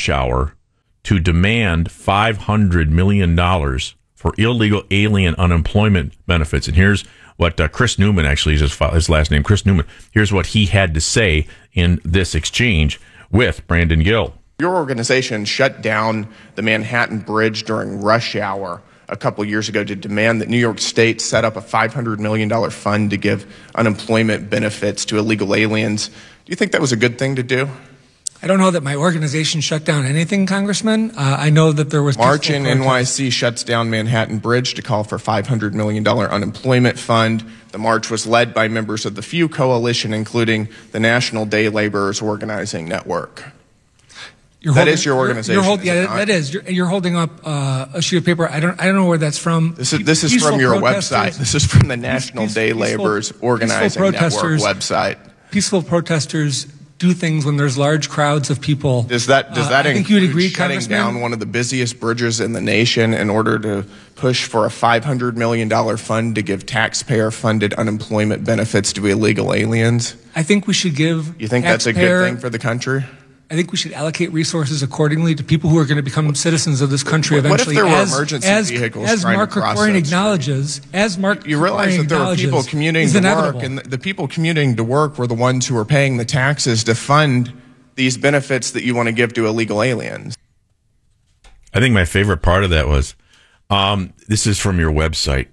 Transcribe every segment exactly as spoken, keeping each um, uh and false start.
rush hour to demand five hundred million dollars for illegal alien unemployment benefits. And here's what uh, Chris Newman, actually is his, his last name, Chris Newman, here's what he had to say in this exchange with Brandon Gill. Your organization shut down the Manhattan Bridge during rush hour a couple years ago to demand that New York State set up a five hundred million dollars fund to give unemployment benefits to illegal aliens. Do you think that was a good thing to do? I don't know that my organization shut down anything, Congressman. Uh, I know that there was... March in N Y C shuts down Manhattan Bridge to call for a five hundred million dollars unemployment fund. The march was led by members of the FEW Coalition, including the National Day Laborers Organizing Network. You're that holding, is your organization. You're, you're hold, yeah, that is. You're, you're holding up uh, a sheet of paper. I don't. I don't know where that's from. This is this is Peaceful from your website. This is from the National peace, Day peaceful, Laborers Organizing Network website. Peaceful protesters do things when there's large crowds of people. Does that does that uh, I think you would agree, shutting Congressman? down one of the busiest bridges in the nation in order to push for a five hundred million dollars fund to give taxpayer-funded unemployment benefits to illegal aliens? I think we should give. You think that's a good thing for the country? I think we should allocate resources accordingly to people who are going to become citizens of this country what eventually. What if there were as, emergency as, vehicles as trying Mark to cross Krikorian that acknowledges, as Mark You realize that there are people commuting to inevitable. work, and the, the people commuting to work were the ones who were paying the taxes to fund these benefits that you want to give to illegal aliens. I think my favorite part of that was, um, this is from your website.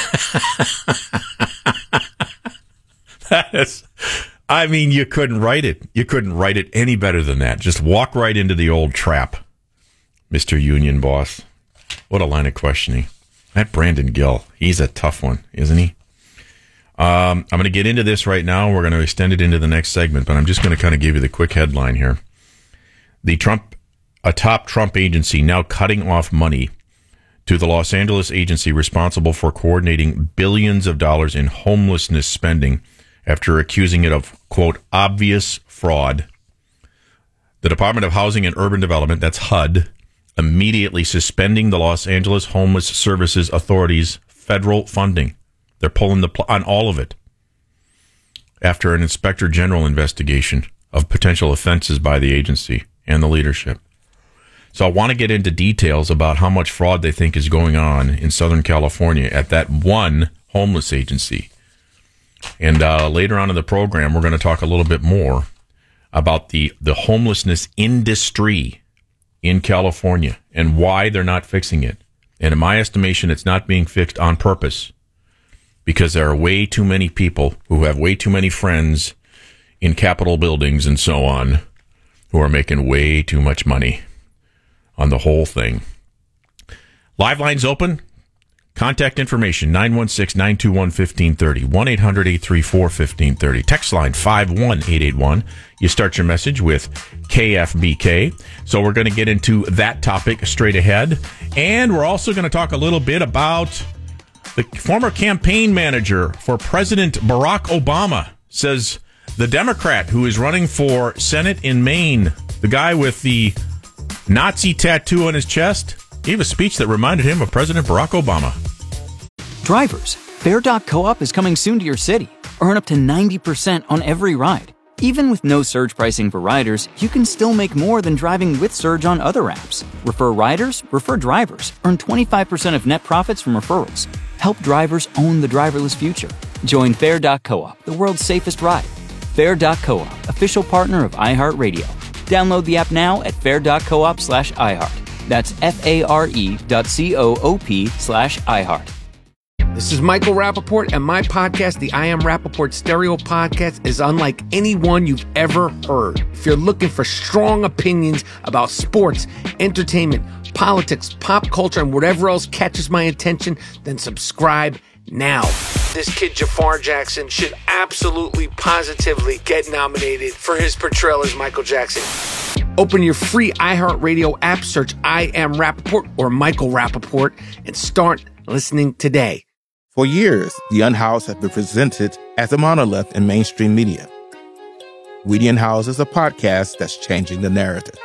That is... I mean, you couldn't write it. You couldn't write it any better than that. Just walk right into the old trap, Mister Union Boss. What a line of questioning. That Brandon Gill, he's a tough one, isn't he? Um, I'm going to get into this right now. We're going to extend it into the next segment, but I'm just going to kind of give you the quick headline here. The Trump, a top Trump agency now cutting off money to the Los Angeles agency responsible for coordinating billions of dollars in homelessness spending after accusing it of, quote, obvious fraud. The Department of Housing and Urban Development, that's H U D, immediately suspending the Los Angeles Homeless Services Authority's federal funding. They're pulling the pl- on all of it after an inspector general investigation of potential offenses by the agency and the leadership. So I want to get into details about how much fraud they think is going on in Southern California at that one homeless agency. And uh, later on in the program, we're going to talk a little bit more about the, the homelessness industry in California and why they're not fixing it. And in my estimation, it's not being fixed on purpose because there are way too many people who have way too many friends in Capitol buildings and so on who are making way too much money on the whole thing. Live lines open. Contact information, nine one six, nine two one, one five three zero, one eight hundred, eight three four, one five three zero. Text line five one eight eight one. You start your message with K F B K. So we're going to get into that topic straight ahead. And we're also going to talk a little bit about the former campaign manager for President Barack Obama. Says the Democrat who is running for Senate in Maine, the guy with the Nazi tattoo on his chest, gave a speech that reminded him of President Barack Obama. Drivers, Fair dot co-op is coming soon to your city. Earn up to ninety percent on every ride. Even with no surge pricing for riders, you can still make more than driving with Surge on other apps. Refer riders, refer drivers. Earn twenty-five percent of net profits from referrals. Help drivers own the driverless future. Join Fair dot co-op, the world's safest ride. Fair dot co-op, official partner of iHeartRadio. Download the app now at fair dot coop slash iHeart. That's F-A-R-E dot C-O-O-P slash iHeart. This is Michael Rappaport, and my podcast, the I Am Rappaport Stereo Podcast, is unlike any one you've ever heard. If you're looking for strong opinions about sports, entertainment, politics, pop culture, and whatever else catches my attention, then subscribe now. This kid, Jafar Jackson, should absolutely, positively get nominated for his portrayal as Michael Jackson. Open your free iHeartRadio app, search I Am Rappaport or Michael Rappaport, and start listening today. For years, The Unhoused has been presented as a monolith in mainstream media. We The Unhoused is a podcast that's changing the narrative.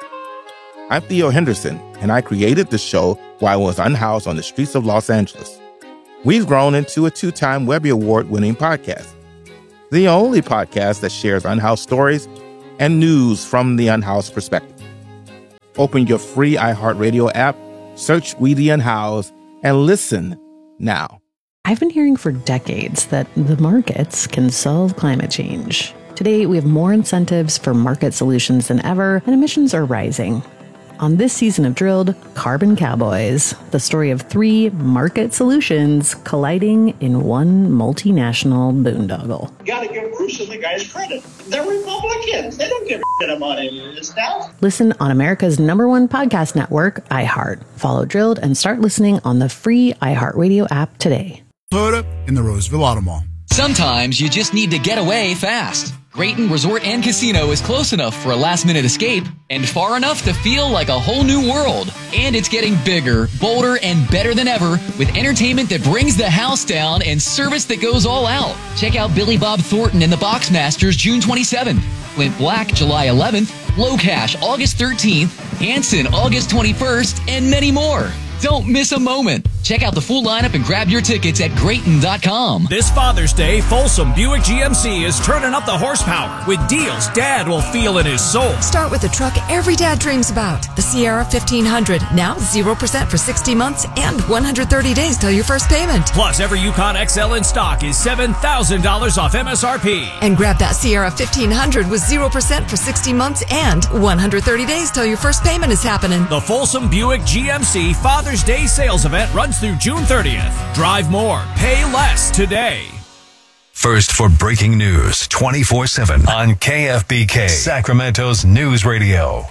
I'm Theo Henderson, and I created the show while I was unhoused on the streets of Los Angeles. We've grown into a two-time Webby Award-winning podcast, the only podcast that shares unhoused stories and news from the unhoused perspective. Open your free iHeartRadio app, search Weedy and Howes, and listen now. I've been hearing for decades that the markets can solve climate change. Today, we have more incentives for market solutions than ever, and emissions are rising. On this season of Drilled, Carbon Cowboys, the story of three market solutions colliding in one multinational boondoggle. You gotta give Bruce and the guys credit. They're Republicans. They don't give a shit about any of this stuff. Listen on America's number one podcast network, iHeart. Follow Drilled and start listening on the free iHeartRadio app today. Toyota in the Roseville Auto Mall. Sometimes you just need to get away fast. Grayton Resort and Casino is close enough for a last-minute escape and far enough to feel like a whole new world. And it's getting bigger, bolder, and better than ever with entertainment that brings the house down and service that goes all out. Check out Billy Bob Thornton and the Boxmasters June twenty-seventh, Flint Black July eleventh, Low Cash August thirteenth, Hanson August twenty-first, and many more. Don't miss a moment. Check out the full lineup and grab your tickets at Grayton dot com. This Father's Day, Folsom Buick G M C is turning up the horsepower with deals Dad will feel in his soul. Start with the truck every dad dreams about. The Sierra fifteen hundred, now zero percent for sixty months and one hundred thirty days till your first payment. Plus, every Yukon X L in stock is seven thousand dollars off M S R P. And grab that Sierra fifteen hundred with zero percent for sixty months and one hundred thirty days till your first payment is happening. The Folsom Buick G M C Father's Day sales event runs through June thirtieth. Drive more, pay less today. First for breaking news twenty-four seven on K F B K, Sacramento's news radio.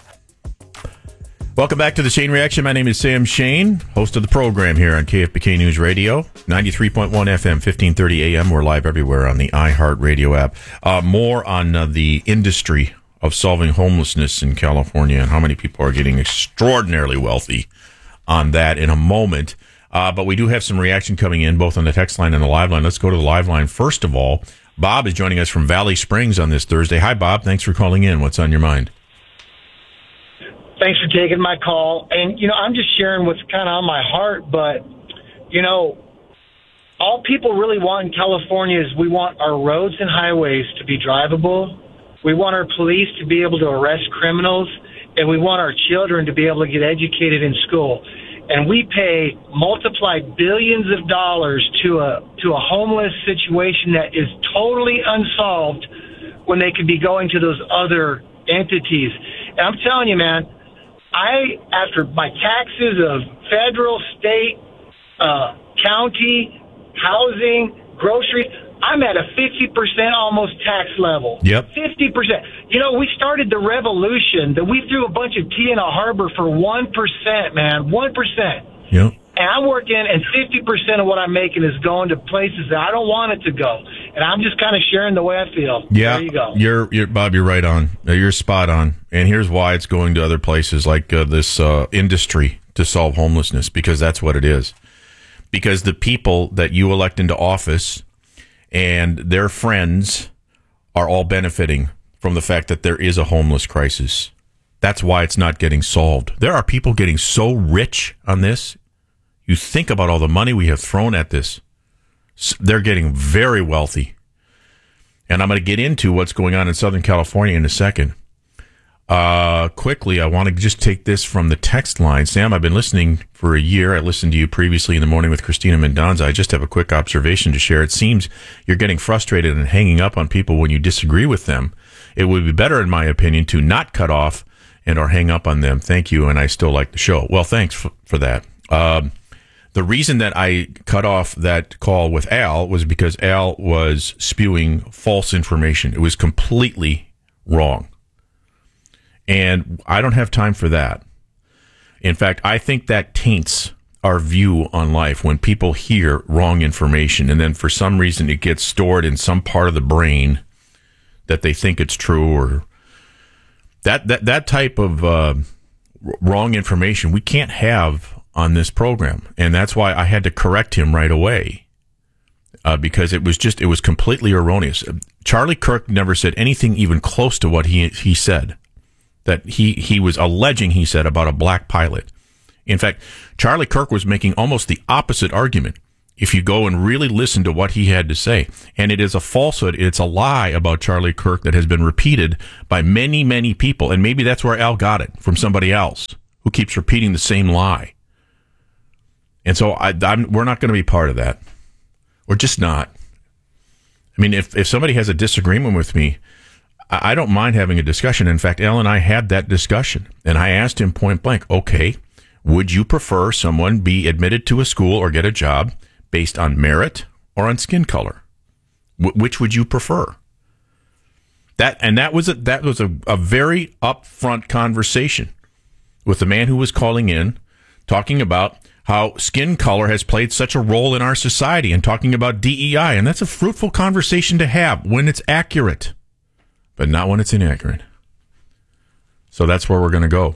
Welcome back to the Shane Reaction. My name is Sam Shane, host of the program here on K F B K News Radio, ninety-three point one F M, fifteen thirty A M. We're live everywhere on the iHeartRadio app. Uh, more on uh, the industry of solving homelessness in California and how many people are getting extraordinarily wealthy on that in a moment. Uh, but we do have some reaction coming in, both on the text line and the live line. Let's go to the live line. First of all, Bob is joining us from Valley Springs on this Thursday. Hi, Bob. Thanks for calling in. What's on your mind? Thanks for taking my call. And, you know, I'm just sharing what's kind of on my heart. But, you know, all people really want in California is we want our roads and highways to be drivable. We want our police to be able to arrest criminals. And we want our children to be able to get educated in school. And we pay multiplied billions of dollars to a to a homeless situation that is totally unsolved when they could be going to those other entities. And I'm telling you, man, I, after my taxes of federal, state, uh, county, housing, groceries, I'm at a fifty percent almost tax level. Yep. fifty percent. You know, we started the revolution that we threw a bunch of tea in a harbor for one percent, man, one percent. Yep. And I'm working, and fifty percent of what I'm making is going to places that I don't want it to go. And I'm just kind of sharing the way I feel. Yeah. There you go. You're, you're, Bob, you're right on. You're spot on. And here's why it's going to other places like uh, this uh, industry to solve homelessness, because that's what it is. Because the people that you elect into office and their friends are all benefiting from the fact that there is a homeless crisis. That's why it's not getting solved. There are people getting so rich on this. You think about all the money we have thrown at this. They're getting very wealthy. And I'm going to get into what's going on in Southern California in a second. Uh, quickly, I want to just take this from the text line. Sam, I've been listening for a year. I listened to you previously in the morning with Christina Mendonza. I just have a quick observation to share. It seems you're getting frustrated and hanging up on people when you disagree with them. It would be better, in my opinion, to not cut off and or hang up on them. Thank you, and I still like the show. Well, thanks for, for that. Um, the reason that I cut off that call with Al was because Al was spewing false information. It was completely wrong. And I don't have time for that. In fact, I think that taints our view on life when people hear wrong information and then for some reason it gets stored in some part of the brain that they think it's true, or that that, that type of uh, wrong information we can't have on this program. And that's why I had to correct him right away uh, because it was just, it was completely erroneous. Charlie Kirk never said anything even close to what he he said. That he, he was alleging, he said, about a black pilot. In fact, Charlie Kirk was making almost the opposite argument. if you go and really listen to what he had to say. And it is a falsehood. It's a lie about Charlie Kirk that has been repeated by many, many people. And maybe that's where Al got it, from somebody else who keeps repeating the same lie. And so I, I'm, we're not going to be part of that. We're just not. I mean, if, if somebody has a disagreement with me, I, I don't mind having a discussion. In fact, Al and I had that discussion. And I asked him point blank, okay, would you prefer someone be admitted to a school or get a job based on merit or on skin color? W- which would you prefer? That and that was a, that was a, a very upfront conversation with the man who was calling in, talking about how skin color has played such a role in our society, and talking about D E I. And that's a fruitful conversation to have when it's accurate, but not when it's inaccurate. So that's where we're going to go.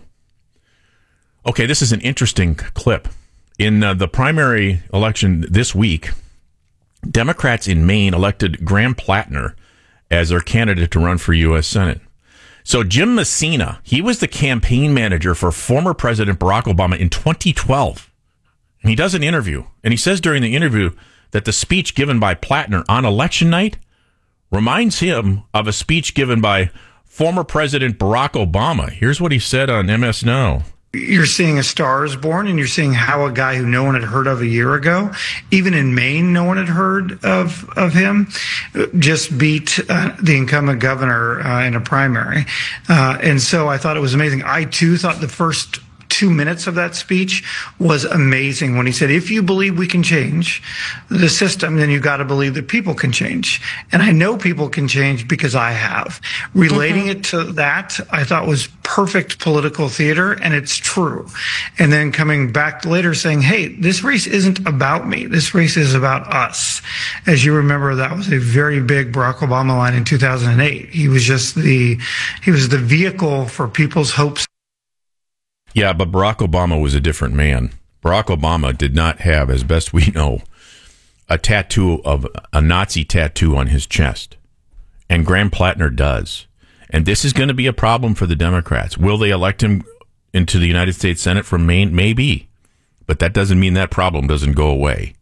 Okay, this is an interesting clip. In uh, the primary election this week, Democrats in Maine elected Graham Plattner as their candidate to run for U S Senate. So Jim Messina, he was the campaign manager for former President Barack Obama in twenty twelve. And he does an interview, and he says during the interview that the speech given by Plattner on election night reminds him of a speech given by former President Barack Obama. Here's what he said on M S Now. You're seeing a Star is Born, and you're seeing how a guy who no one had heard of a year ago, even in Maine, no one had heard of of him, just beat uh, the incumbent governor uh, in a primary. Uh, and so I thought it was amazing. I, too, thought the first two minutes of that speech was amazing when he said, if you believe we can change the system, then you got to believe that people can change. And I know people can change because I have. Relating mm-hmm. it to that, I thought was perfect political theater, and it's true. And then coming back later saying, hey, this race isn't about me. This race is about us. As you remember, that was a very big Barack Obama line in two thousand eight. He was just the, he was the vehicle for people's hopes. Yeah, but Barack Obama was a different man. Barack Obama did not have, as best we know, a tattoo of a Nazi tattoo on his chest. And Graham Plattner does. And this is going to be a problem for the Democrats. Will they elect him into the United States Senate from Maine? Maybe. But that doesn't mean that problem doesn't go away.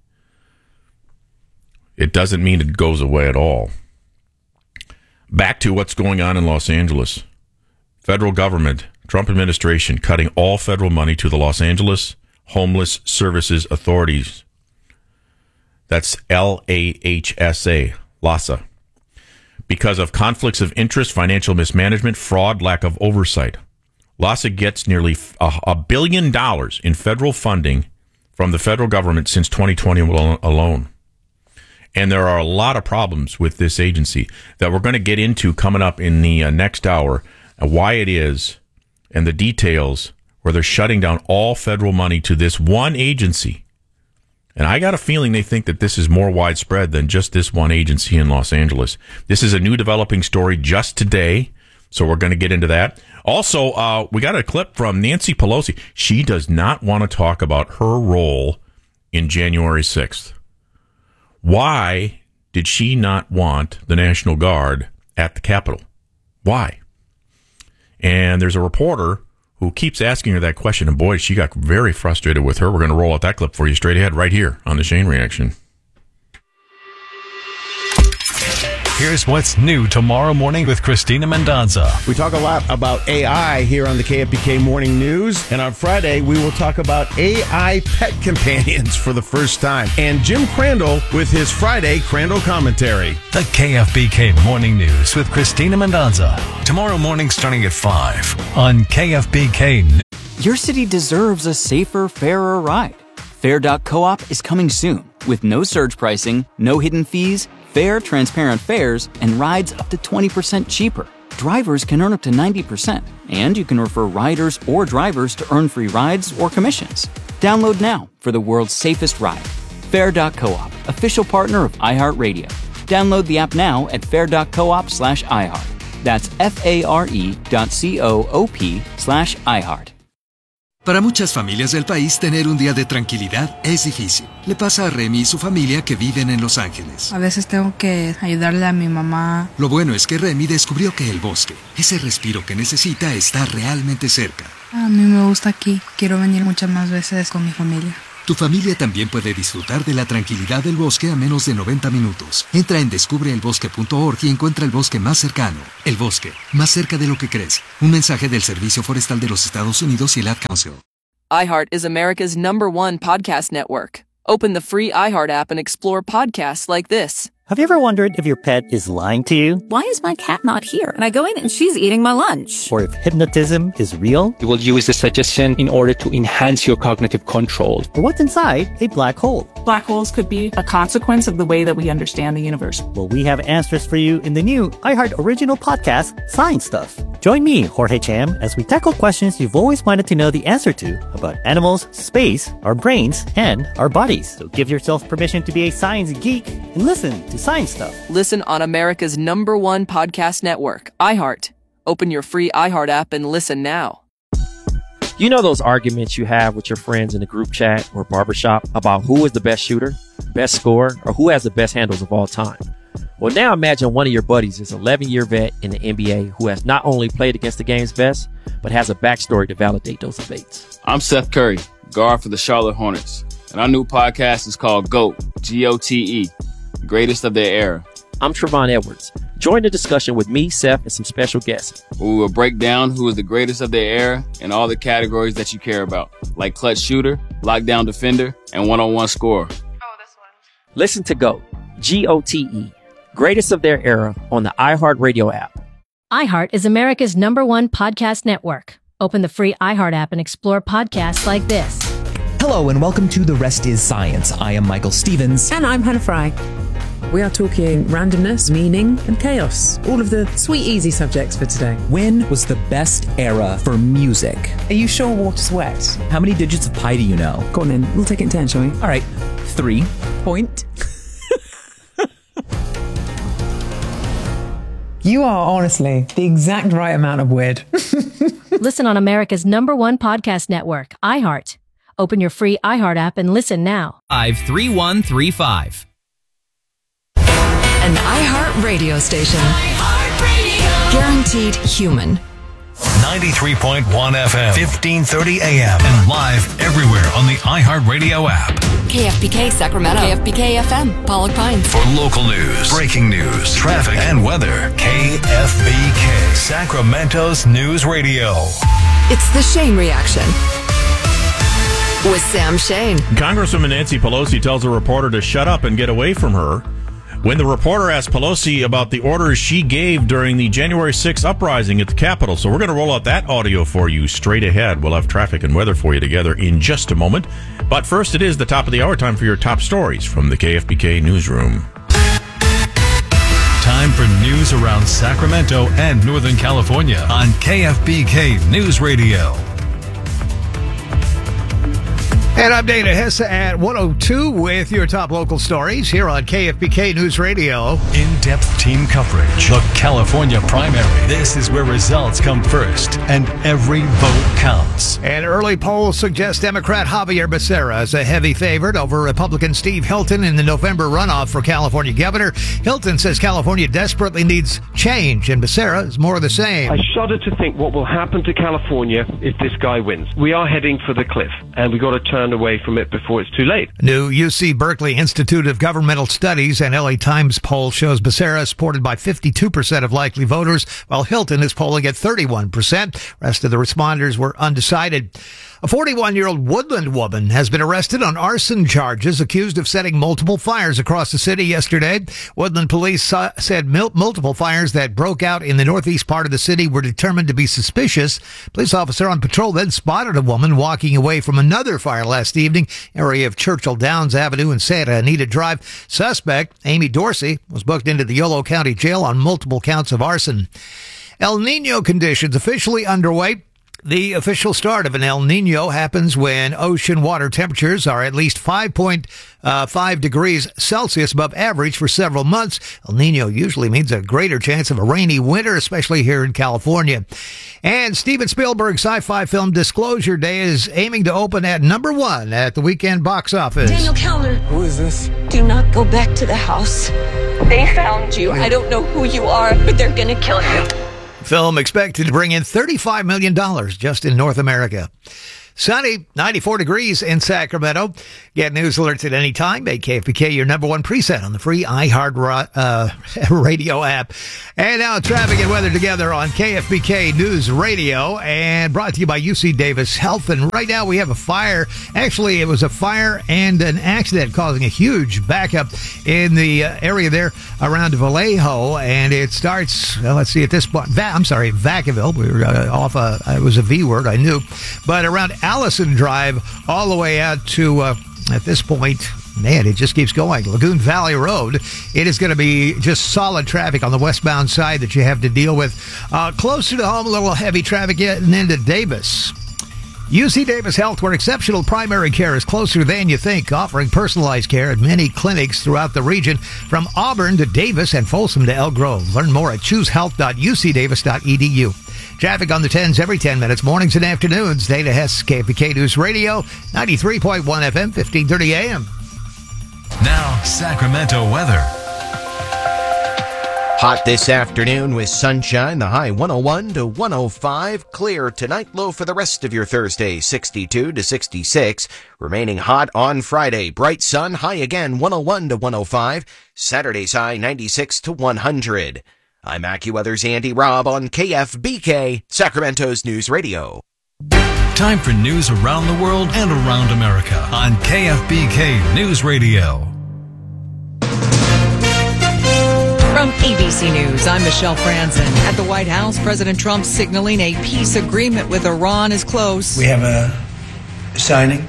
It doesn't mean it goes away at all. Back to what's going on in Los Angeles. Federal government, Trump administration, cutting all federal money to the Los Angeles Homeless Services Authorities. That's L A H S A, LAHSA. Because of conflicts of interest, financial mismanagement, fraud, lack of oversight. LAHSA gets nearly a, a billion dollars in federal funding from the federal government since twenty twenty alone. And there are a lot of problems with this agency that we're going to get into coming up in the uh, next hour, and why it is, and the details where they're shutting down all federal money to this one agency. And I got a feeling they think that this is more widespread than just this one agency in Los Angeles. This is a new developing story just today, so we're going to get into that. Also, uh, we got a clip from Nancy Pelosi. She does not want to talk about her role in January sixth. Why did she not want the National Guard at the Capitol? Why? And there's a reporter who keeps asking her that question, and boy, she got very frustrated with her. We're going to roll out that clip for you straight ahead right here on The Shane Reaction. Here's what's new tomorrow morning with Christina Mendonza. We talk a lot about A I here on the K F B K Morning News. And on Friday, we will talk about A I pet companions for the first time. And Jim Crandall with his Friday Crandall commentary. The K F B K Morning News with Christina Mendonza. Tomorrow morning starting at five on K F B K. Your city deserves a safer, fairer ride. Fair dot coop is coming soon with no surge pricing, no hidden fees, fair, transparent fares, and rides up to twenty percent cheaper. Drivers can earn up to ninety percent, and you can refer riders or drivers to earn free rides or commissions. Download now for the world's safest ride. Fair dot coop, official partner of iHeartRadio. Download the app now at fair dot coop slash iHeart. That's F-A-R-E dot C-O-O-P slash iHeart. Para muchas familias del país, tener un día de tranquilidad es difícil. Le pasa a Remy y su familia que viven en Los Ángeles. A veces tengo que ayudarle a mi mamá. Lo bueno es que Remy descubrió que el bosque, ese respiro que necesita, está realmente cerca. A mí me gusta aquí. Quiero venir muchas más veces con mi familia. Tu familia también puede disfrutar de la tranquilidad del bosque a menos de noventa minutos. Entra en descubre el bosque punto org y encuentra el bosque más cercano. El bosque, más cerca de lo que crees. Un mensaje del Servicio Forestal de los Estados Unidos y el Ad Council. iHeart is America's number one podcast network. Open the free iHeart app and explore podcasts like this. Have you ever wondered if your pet is lying to you? Why is my cat not here? And I go in and she's eating my lunch. Or if hypnotism is real? You will use the suggestion in order to enhance your cognitive control. Or what's inside a black hole? Black holes could be a consequence of the way that we understand the universe. Well, we have answers for you in the new iHeart original podcast, Science Stuff. Join me, Jorge Cham, as we tackle questions you've always wanted to know the answer to about animals, space, our brains, and our bodies. So give yourself permission to be a science geek and listen to Science Stuff. Listen on America's number one podcast network, iHeart. Open your free iHeart app and listen now. You know those arguments you have with your friends in a group chat or barbershop about who is the best shooter, best scorer, or who has the best handles of all time? Well, now imagine one of your buddies is an eleven-year vet in the N B A who has not only played against the game's best, but has a backstory to validate those debates. I'm Seth Curry, guard for the Charlotte Hornets, and our new podcast is called GOAT, G O T E, Greatest of Their Era. I'm Trevon Edwards. Join the discussion with me, Seth, and some special guests. We will break down who is the greatest of their era in all the categories that you care about, like clutch shooter, lockdown defender, and one-on-one scorer. Listen to GOAT, G O T E, Greatest of Their Era on the iHeartRadio app. iHeart is America's number one podcast network. Open the free iHeart app and explore podcasts like this. Hello and welcome to The Rest is Science. I am Michael Stevens. And I'm Hannah Fry. We are talking randomness, meaning, and chaos. All of the sweet, easy subjects for today. When was the best era for music? Are you sure water's wet? How many digits of pi do you know? Go on then. We'll take it in ten, shall we? All right. Three. Point. You are honestly the exact right amount of weird. Listen on America's number one podcast network, iHeart. Open your free iHeart app and listen now. five three one three five. An iHeart radio station. iHeart Radio. Guaranteed human. ninety-three point one F M, fifteen thirty A M, and live everywhere on the iHeartRadio app. K F B K Sacramento. K F B K F M, Pollock Pines. For local news, breaking news, traffic, and weather, K F B K, Sacramento's News Radio. It's the Shane Reaction with Sam Shane. Congresswoman Nancy Pelosi tells a reporter to shut up and get away from her when the reporter asked Pelosi about the orders she gave during the January sixth uprising at the Capitol. So we're going to roll out that audio for you straight ahead. We'll have traffic and weather for you together in just a moment. But first, it is the top of the hour, time for your top stories from the K F B K newsroom. Time for news around Sacramento and Northern California on K F B K News Radio. And I'm Dana Hessa at one oh two with your top local stories here on K F B K News Radio. In-depth team coverage. The California primary. This is where results come first, and every vote counts. An early poll suggests Democrat Javier Becerra is a heavy favorite over Republican Steve Hilton in the November runoff for California governor. Hilton says California desperately needs change, and Becerra is more of the same. I shudder to think what will happen to California if this guy wins. We are heading for the cliff, and we got to turn away from it before it's too late. New U C Berkeley Institute of Governmental Studies and L A Times poll shows Becerra is supported by fifty-two percent of likely voters, while Hilton is polling at thirty-one percent. Rest of the responders were undecided. A forty-one-year-old Woodland woman has been arrested on arson charges, accused of setting multiple fires across the city yesterday. Woodland police saw, said mil- multiple fires that broke out in the northeast part of the city were determined to be suspicious. Police officer on patrol then spotted a woman walking away from another fire last evening, area of Churchill Downs Avenue and Santa Anita Drive. Suspect, Amy Dorsey, was booked into the Yolo County Jail on multiple counts of arson. El Nino conditions officially underway. The official start of an El Nino happens when ocean water temperatures are at least five point five degrees Celsius above average for several months. El Nino usually means a greater chance of a rainy winter, especially here in California. And Steven Spielberg's sci-fi film Disclosure Day is aiming to open at number one at the weekend box office. Daniel Kellner. Who is this? Do not go back to the house. They found you. I don't know who you are, but they're going to kill you. Film expected to bring in thirty-five million dollars just in North America. Sunny, ninety-four degrees in Sacramento. Get news alerts at any time. Make K F B K your number one preset on the free iHeart uh, radio app. And now traffic and weather together on K F B K News Radio, and brought to you by U C Davis Health. And right now we have a fire. Actually, it was a fire and an accident causing a huge backup in the uh, area there around Vallejo. And it starts, well, let's see, at this point, Va- I'm sorry, Vacaville. We were uh, off, a, it was a V word, I knew. But around Allison Drive all the way out to, uh, at this point, man, it just keeps going. Lagoon Valley Road. It is going to be just solid traffic on the westbound side that you have to deal with. Uh, closer to home, a little heavy traffic getting into Davis. U C Davis Health, where exceptional primary care is closer than you think, offering personalized care at many clinics throughout the region, from Auburn to Davis and Folsom to Elk Grove. Learn more at choose health dot u c davis dot e d u. Traffic on the tens every ten minutes, mornings and afternoons. Dana Hess, K F B K News Radio, ninety-three point one F M, fifteen thirty A M. Now, Sacramento weather. Hot this afternoon with sunshine, the high one oh one to one oh five. Clear tonight, low for the rest of your Thursday, sixty-two to sixty-six. Remaining hot on Friday, bright sun, high again one oh one to one oh five. Saturday's high ninety-six to one hundred. I'm AccuWeather's Andy Robb on K F B K, Sacramento's News Radio. Time for news around the world and around America on K F B K News Radio. From A B C News, I'm Michelle Franzen. At the White House, President Trump signaling a peace agreement with Iran is close. We have a signing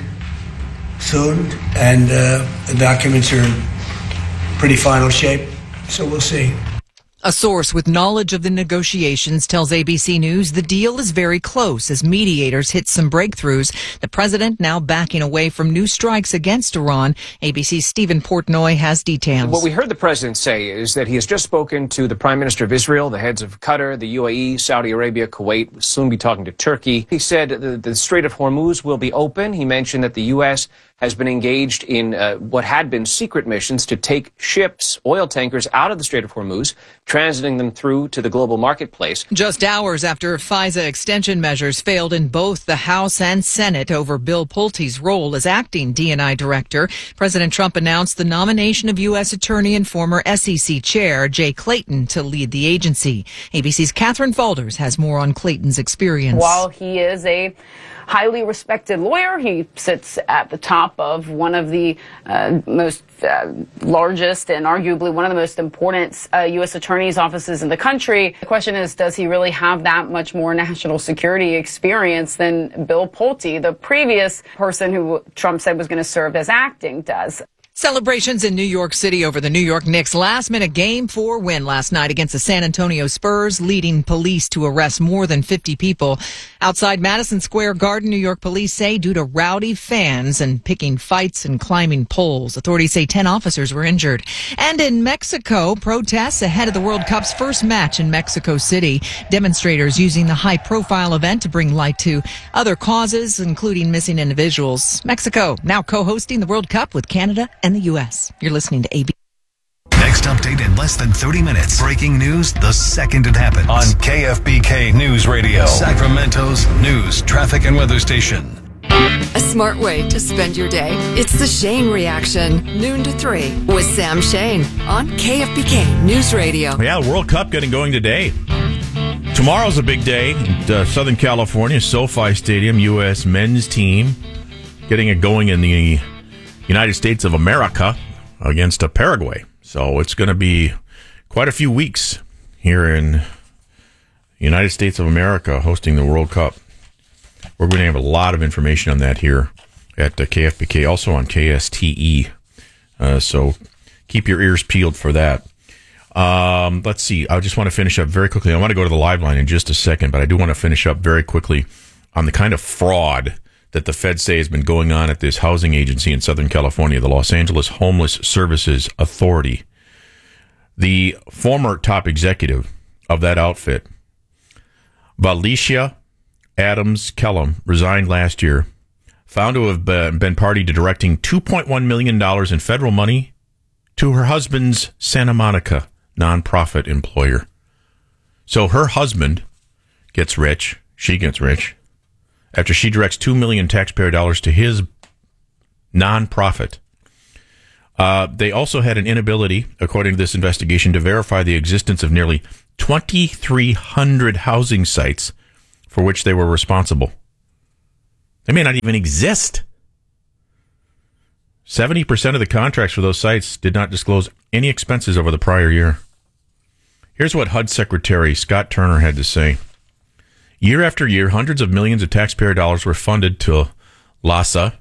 soon, and uh, the documents are in pretty final shape, so we'll see. A source with knowledge of the negotiations tells A B C News the deal is very close as mediators hit some breakthroughs. The president now backing away from new strikes against Iran. A B C's Stephen Portnoy has details. What we heard the president say is that he has just spoken to the Prime Minister of Israel, the heads of Qatar, the U A E, Saudi Arabia, Kuwait, will soon be talking to Turkey. He said the, the Strait of Hormuz will be open. He mentioned that the U S has been engaged in uh, what had been secret missions to take ships, oil tankers, out of the Strait of Hormuz, transiting them through to the global marketplace. Just hours after FISA extension measures failed in both the House and Senate over Bill Pulte's role as acting D and I director, President Trump announced the nomination of U S Attorney and former S E C Chair Jay Clayton to lead the agency. A B C's Catherine Falders has more on Clayton's experience. While he is a highly respected lawyer, he sits at the top of one of the uh, most uh, largest and arguably one of the most important uh, U S attorney's offices in the country. The question is, does he really have that much more national security experience than Bill Pulte, the previous person who Trump said was going to serve as acting, does? Celebrations in New York City over the New York Knicks' last-minute Game four win last night against the San Antonio Spurs, leading police to arrest more than fifty people. Outside Madison Square Garden, New York police say due to rowdy fans and picking fights and climbing poles. Authorities say ten officers were injured. And in Mexico, protests ahead of the World Cup's first match in Mexico City. Demonstrators using the high-profile event to bring light to other causes, including missing individuals. Mexico now co-hosting the World Cup with Canada and the U S. You're listening to A B C. Next update in less than thirty minutes. Breaking news the second it happens. On K F B K News Radio, Sacramento's news, traffic, and weather station. A smart way to spend your day. It's the Shane Reaction, noon to three, with Sam Shane on K F B K News Radio. Yeah, the World Cup getting going today. Tomorrow's a big day in uh, Southern California, SoFi Stadium. U S men's team getting it going in the United States of America against uh, Paraguay. So it's going to be quite a few weeks here in the United States of America hosting the World Cup. We're going to have a lot of information on that here at uh, K F B K, also on K S T E. Uh, so keep your ears peeled for that. Um, let's see. I just want to finish up very quickly. I want to go to the live line in just a second, but I do want to finish up very quickly on the kind of fraud that the Fed say has been going on at this housing agency in Southern California, the Los Angeles Homeless Services Authority. The former top executive of that outfit, Valicia Adams Kellum, resigned last year, found to have been party to directing two point one million dollars in federal money to her husband's Santa Monica nonprofit employer. So her husband gets rich, she gets rich, after she directs two million dollars taxpayer dollars to his nonprofit. Uh, they also had an inability, according to this investigation, to verify the existence of nearly twenty-three hundred housing sites for which they were responsible. They may not even exist. seventy percent of the contracts for those sites did not disclose any expenses over the prior year. Here's what H U D Secretary Scott Turner had to say. Year after year, hundreds of millions of taxpayer dollars were funded to LAHSA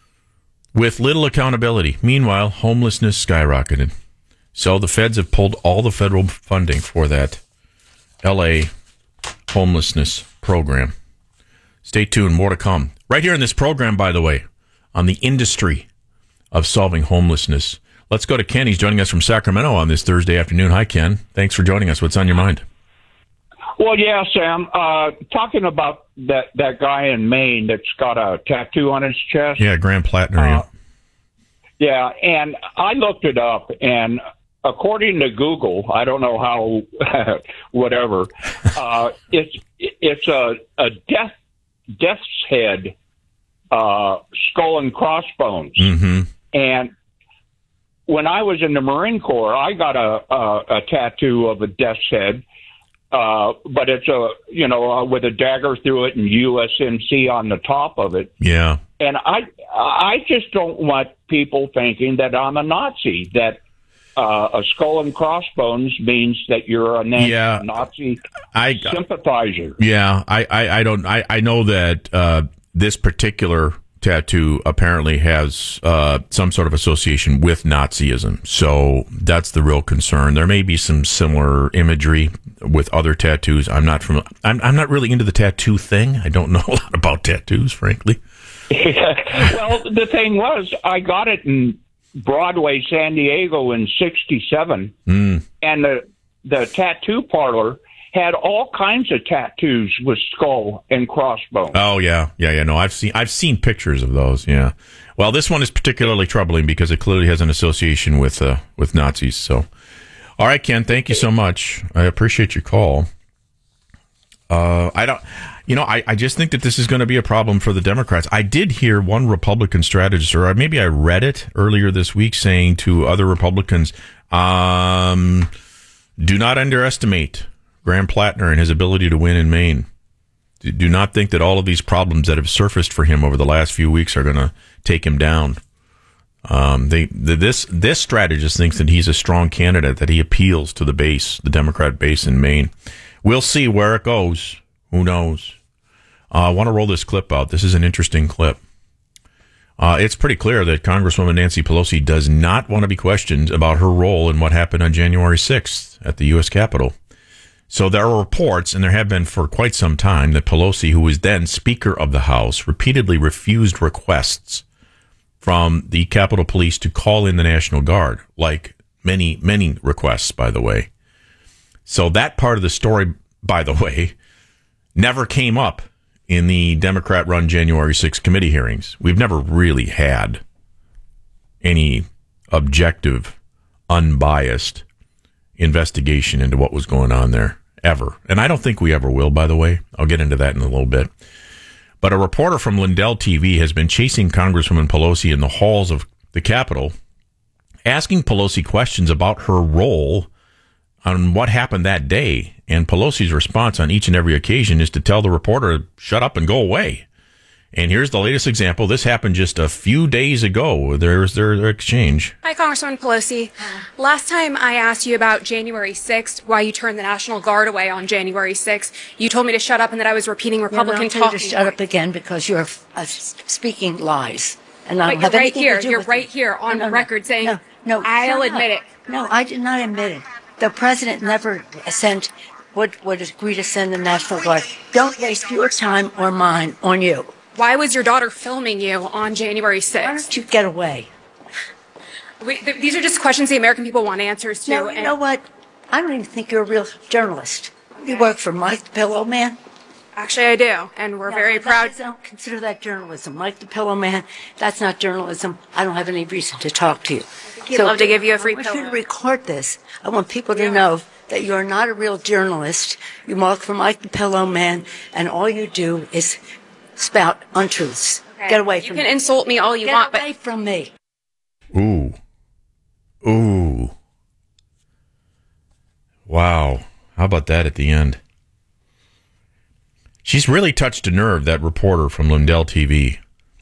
with little accountability. Meanwhile, homelessness skyrocketed. So the feds have pulled all the federal funding for that L A homelessness program. Stay tuned, more to come. Right here in this program, by the way, on the industry of solving homelessness. Let's go to Ken. He's joining us from Sacramento on this Thursday afternoon. Hi, Ken. Thanks for joining us. What's on your mind? Well, yeah, Sam. Uh, talking about that, that guy in Maine that's got a tattoo on his chest. Yeah, Graham Plattner. Uh, yeah. yeah, and I looked it up, and according to Google, I don't know how, whatever, uh, it's it's a, a death death's head, uh, skull and crossbones. Mm-hmm. And when I was in the Marine Corps, I got a, a, a tattoo of a death's head. Uh, but it's a, you know, uh, with a dagger through it and U S M C on the top of it. Yeah. And I, I just don't want people thinking that I'm a Nazi, that uh, a skull and crossbones means that you're a na- yeah. Nazi I, sympathizer. Yeah. I, I, I don't, I, I know that uh, this particular tattoo apparently has uh, some sort of association with Nazism. So that's the real concern. There may be some similar imagery with other tattoos. I'm not from. I'm, I'm not really into the tattoo thing. I don't know a lot about tattoos, frankly. Well, the thing was, I got it in Broadway, San Diego in sixty-seven, mm. and the the tattoo parlor had all kinds of tattoos with skull and crossbones. Oh yeah, yeah, yeah. No, I've seen I've seen pictures of those. Yeah. Well, this one is particularly troubling because it clearly has an association with uh, with Nazis. So, all right, Ken, thank you so much. I appreciate your call. Uh, I don't, you know, I, I just think that this is going to be a problem for the Democrats. I did hear one Republican strategist, or maybe I read it earlier this week, saying to other Republicans, um, "Do not underestimate Graham Plattner and his ability to win in Maine. Do not think that all of these problems that have surfaced for him over the last few weeks are going to take him down." Um, they, the, this this strategist thinks that he's a strong candidate, that he appeals to the base, the Democrat base in Maine. We'll see where it goes. Who knows? Uh, I want to roll this clip out. This is an interesting clip. Uh, it's pretty clear that Congresswoman Nancy Pelosi does not want to be questioned about her role in what happened on January sixth at the U S Capitol. So there are reports, and there have been for quite some time, that Pelosi, who was then Speaker of the House, repeatedly refused requests from the Capitol Police to call in the National Guard, like many, many requests, by the way. So that part of the story, by the way, never came up in the Democrat-run January sixth committee hearings. We've never really had any objective, unbiased investigation into what was going on there, ever. And I don't think we ever will, by the way. I'll get into that in a little bit. But a reporter from Lindell T V has been chasing Congresswoman Pelosi in the halls of the Capitol, asking Pelosi questions about her role on what happened that day. And Pelosi's response on each and every occasion is to tell the reporter, shut up and go away. And here's the latest example. This happened just a few days ago. There's their, their exchange. Hi, Congresswoman Pelosi. Last time I asked you about January sixth, why you turned the National Guard away on January sixth, you told me to shut up and that I was repeating Republican yeah, talking. To shut up again because you're uh, speaking lies. And I but don't you're have right anything here. to do You're with right it. here on no, no, record no, saying, no, no, I'll shut admit up. it. No, I did not admit it. The president never sent, would, would agree to send the National Guard. Don't waste your time or mine on you. Why was your daughter filming you on January sixth? Why don't you get away? We, th- these are just questions the American people want answers to. No, you know what? I don't even think you're a real journalist. You work for Mike the Pillow Man? Actually, I do, and we're No, very that proud. is- I don't consider that journalism. Mike the Pillow Man, that's not journalism. I don't have any reason to talk to you. He'd love to give you a free I want you pillow. to record this. I want people to know that you're not a real journalist. You work for Mike the Pillow Man, and all you do is spout untruths. Okay. Get away You from can me. insult me all you Get want, away from me. Ooh. Ooh. Wow. How about that at the end? She's really touched a nerve, that reporter from Lundell T V.